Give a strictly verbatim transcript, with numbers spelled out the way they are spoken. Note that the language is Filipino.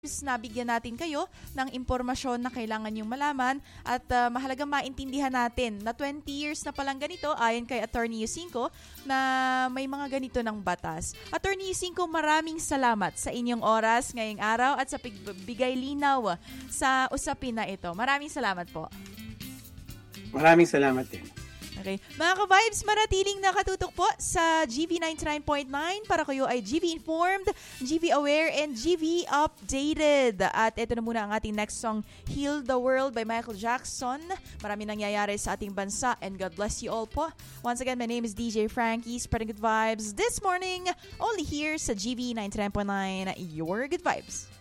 nabigyan natin kayo ng impormasyon na kailangan nyong malaman at uh, mahalagang maintindihan natin na twenty years na palang ganito ayon kay Attorney Yusinko na may mga ganito ng batas. Attorney Yusinko, maraming salamat sa inyong oras ngayong araw at sa pagbigay linaw sa usapin na ito. Maraming salamat po. Maraming salamat din. Okay. Mga ka-vibes, manatiling nakatutok po sa G V ninety-nine point nine para kayo ay G V informed, G V aware, and G V updated. At ito na muna ang ating next song, Heal the World by Michael Jackson. Marami nangyayari sa ating bansa and God bless you all po. Once again, my name is D J Frankie, spreading good vibes this morning, only here sa G V ninety-nine point nine, your good vibes.